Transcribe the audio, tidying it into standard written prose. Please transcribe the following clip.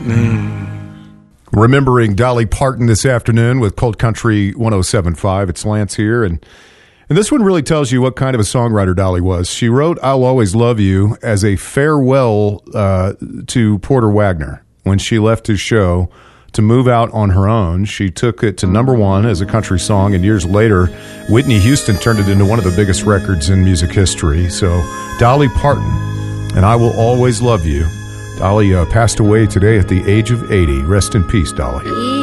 Remembering Dolly Parton this afternoon with Cold Country 107.5. It's Lance here, and this one really tells you what kind of a songwriter Dolly was. She wrote I'll Always Love You as a farewell to Porter Wagoner. When she left his show to move out on her own, she took it to number one as a country song, and years later, Whitney Houston turned it into one of the biggest records in music history. So Dolly Parton, and I Will Always Love You. Dolly passed away today at the age of 80. Rest in peace, Dolly.